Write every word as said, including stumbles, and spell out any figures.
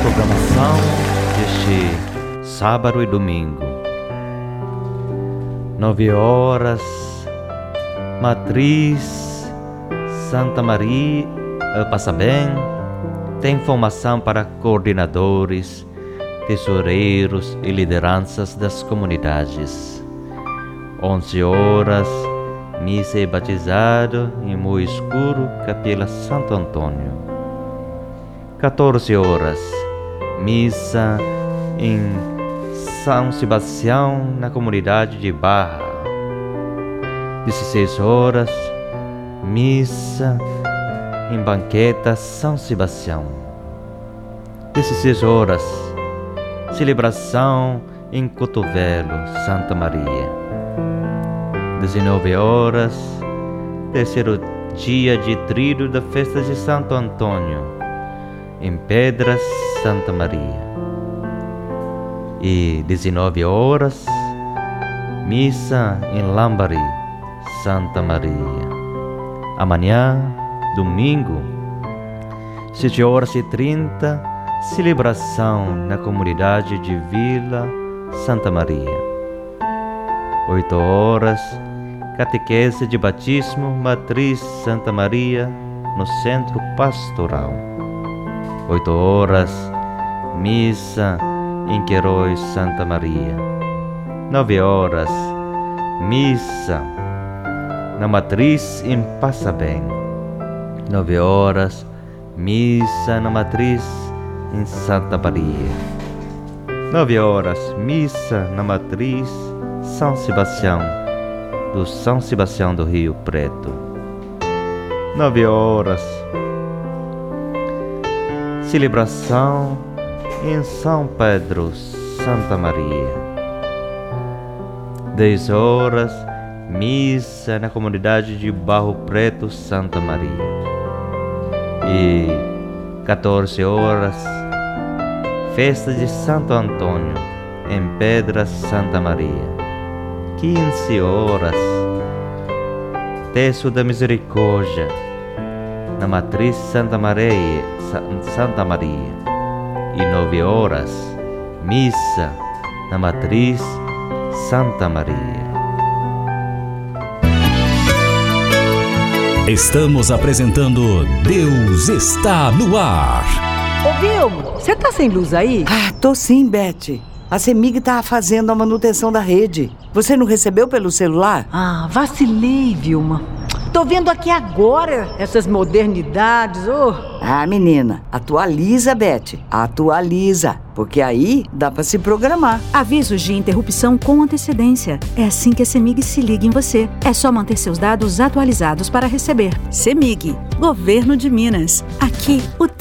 programação deste sábado e domingo. Nove horas, Matriz Santa Maria, passa bem, tem informação para coordenadores, tesoureiros e lideranças das comunidades. Onze horas, missa e batizado em Moinho Escuro, Capela Santo Antônio. quatorze horas, missa em São Sebastião, na comunidade de Barra. dezesseis horas, missa em Banqueta São Sebastião. dezesseis horas, celebração em Cotovelo, Santa Maria. dezenove horas, terceiro dia de tríduo da festa de Santo Antônio, em Pedras, Santa Maria. E dezenove horas, missa em Lambari, Santa Maria. Amanhã, domingo, sete horas e trinta, celebração na comunidade de Vila Santa Maria. oito horas, catequese de batismo Matriz Santa Maria, no Centro Pastoral. oito horas, missa em Queiroz, Santa Maria. nove horas, missa na Matriz em Passabém. nove horas, missa na Matriz em Santa Maria. nove horas, missa na Matriz São Sebastião, do São Sebastião do Rio Preto. nove horas, celebração em São Pedro, Santa Maria. dez horas, missa na comunidade de Barro Preto, Santa Maria. E quatorze horas, festa de Santo Antônio, em Pedras, Santa Maria. quinze horas, Terço da Misericórdia, na Matriz Santa Maria, Santa Maria. E nove horas, missa na Matriz Santa Maria. Estamos apresentando Deus está no ar. Ô Vilma, você tá sem luz aí? Ah, tô sim, Beth. A CEMIG tá fazendo a manutenção da rede. Você não recebeu pelo celular? Ah, vacilei, Vilma. Tô vendo aqui agora essas modernidades, ô. Oh. Ah, menina, atualiza, Beth. Atualiza, porque aí dá pra se programar. Avisos de interrupção com antecedência. É assim que a CEMIG se liga em você. É só manter seus dados atualizados para receber. CEMIG, Governo de Minas. Aqui o